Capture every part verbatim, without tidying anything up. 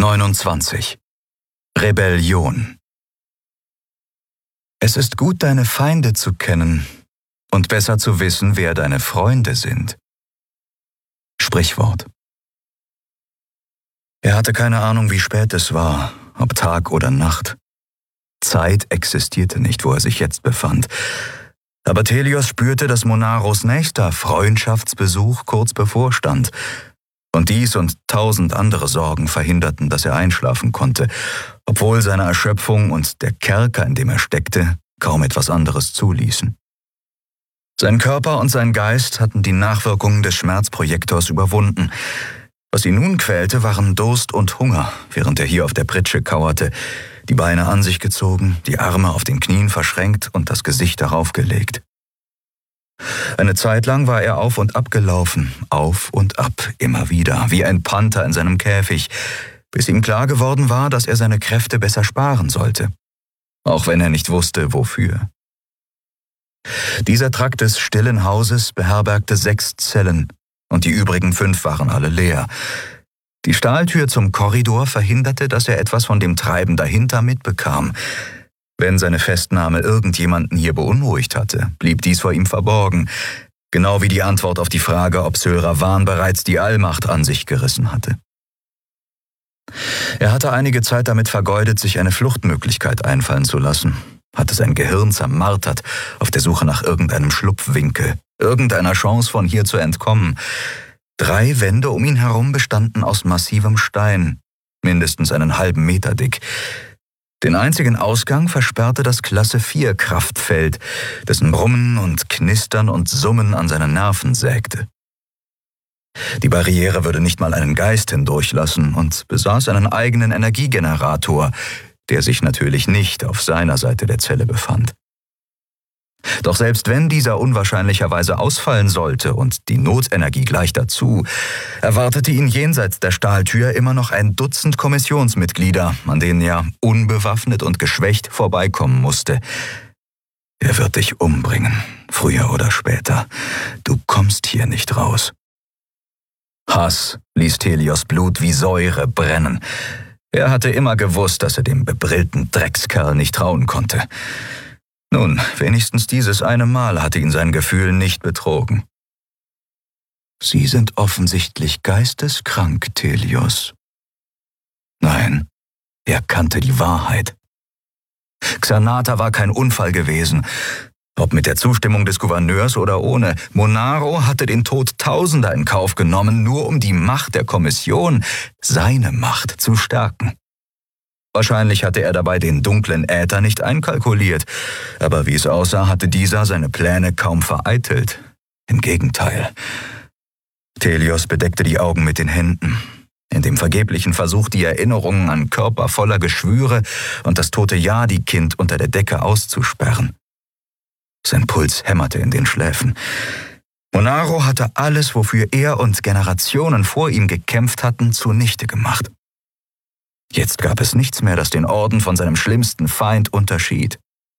neunundzwanzig. Rebellion. Es ist gut, deine Feinde zu kennen und besser zu wissen, wer deine Freunde sind. Sprichwort. Er hatte keine Ahnung, wie spät es war, ob Tag oder Nacht. Zeit existierte nicht, wo er sich jetzt befand. Aber Thelios spürte, dass Monaros nächster Freundschaftsbesuch kurz bevorstand. Und dies und tausend andere Sorgen verhinderten, dass er einschlafen konnte, obwohl seine Erschöpfung und der Kerker, in dem er steckte, kaum etwas anderes zuließen. Sein Körper und sein Geist hatten die Nachwirkungen des Schmerzprojektors überwunden. Was ihn nun quälte, waren Durst und Hunger, während er hier auf der Pritsche kauerte, die Beine an sich gezogen, die Arme auf den Knien verschränkt und das Gesicht darauf gelegt. Eine Zeit lang war er auf und ab gelaufen, auf und ab, immer wieder, wie ein Panther in seinem Käfig, bis ihm klar geworden war, dass er seine Kräfte besser sparen sollte, auch wenn er nicht wusste, wofür. Dieser Trakt des stillen Hauses beherbergte sechs Zellen, und die übrigen fünf waren alle leer. Die Stahltür zum Korridor verhinderte, dass er etwas von dem Treiben dahinter mitbekam. Wenn seine Festnahme irgendjemanden hier beunruhigt hatte, blieb dies vor ihm verborgen, genau wie die Antwort auf die Frage, ob Syl Ravan bereits die Allmacht an sich gerissen hatte. Er hatte einige Zeit damit vergeudet, sich eine Fluchtmöglichkeit einfallen zu lassen, hatte sein Gehirn zermartert auf der Suche nach irgendeinem Schlupfwinkel, irgendeiner Chance, von hier zu entkommen. Drei Wände um ihn herum bestanden aus massivem Stein, mindestens einen halben Meter dick. Den einzigen Ausgang versperrte das Klasse vier Kraftfeld, dessen Brummen und Knistern und Summen an seine Nerven sägte. Die Barriere würde nicht mal einen Geist hindurchlassen und besaß einen eigenen Energiegenerator, der sich natürlich nicht auf seiner Seite der Zelle befand. Doch selbst wenn dieser unwahrscheinlicherweise ausfallen sollte und die Notenergie gleich dazu, erwartete ihn jenseits der Stahltür immer noch ein Dutzend Kommissionsmitglieder, an denen er unbewaffnet und geschwächt vorbeikommen musste. Er wird dich umbringen, früher oder später. Du kommst hier nicht raus. Hass ließ Thelios Blut wie Säure brennen. Er hatte immer gewusst, dass er dem bebrillten Dreckskerl nicht trauen konnte. Nun, wenigstens dieses eine Mal hatte ihn sein Gefühl nicht betrogen. Sie sind offensichtlich geisteskrank, Thelios. Nein, er kannte die Wahrheit. Xanata war kein Unfall gewesen. Ob mit der Zustimmung des Gouverneurs oder ohne, Monaro hatte den Tod Tausender in Kauf genommen, nur um die Macht der Kommission, seine Macht, zu stärken. Wahrscheinlich hatte er dabei den dunklen Äther nicht einkalkuliert, aber wie es aussah, hatte dieser seine Pläne kaum vereitelt. Im Gegenteil. Thelios bedeckte die Augen mit den Händen. In dem vergeblichen Versuch, die Erinnerungen an Körper voller Geschwüre und das tote Yadi-Kind unter der Decke auszusperren. Sein Puls hämmerte in den Schläfen. Monaro hatte alles, wofür er und Generationen vor ihm gekämpft hatten, zunichte gemacht. Jetzt gab es nichts mehr, das den Orden von seinem schlimmsten Feind unterschied.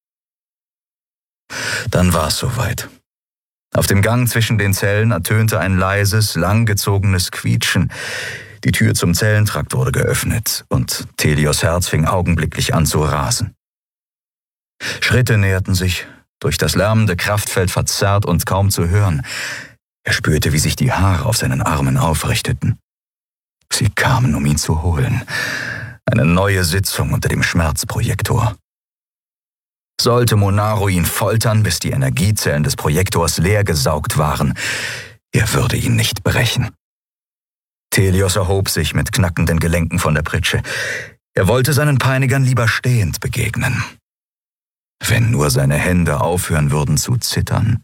Dann war es soweit. Auf dem Gang zwischen den Zellen ertönte ein leises, langgezogenes Quietschen. Die Tür zum Zellentrakt wurde geöffnet und Thelios Herz fing augenblicklich an zu rasen. Schritte näherten sich, durch das lärmende Kraftfeld verzerrt und kaum zu hören. Er spürte, wie sich die Haare auf seinen Armen aufrichteten. Sie kamen, um ihn zu holen. Eine neue Sitzung unter dem Schmerzprojektor. Sollte Monaro ihn foltern, bis die Energiezellen des Projektors leer gesaugt waren, er würde ihn nicht brechen. Thelios erhob sich mit knackenden Gelenken von der Pritsche. Er wollte seinen Peinigern lieber stehend begegnen. Wenn nur seine Hände aufhören würden zu zittern.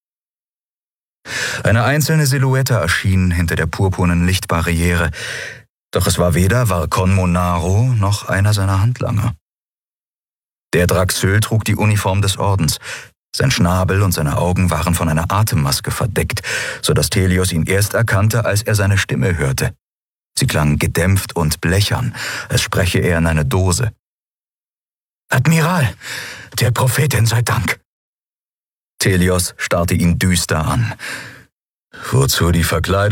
Eine einzelne Silhouette erschien hinter der purpurnen Lichtbarriere, doch es war weder Varkon Monaro noch einer seiner Handlanger. Der Draxyl trug die Uniform des Ordens. Sein Schnabel und seine Augen waren von einer Atemmaske verdeckt, so dass Thelios ihn erst erkannte, als er seine Stimme hörte. Sie klang gedämpft und blechern, als spreche er in eine Dose. »Admiral, der Prophetin sei Dank!« Thelios starrte ihn düster an. »Wozu die Verkleidung?«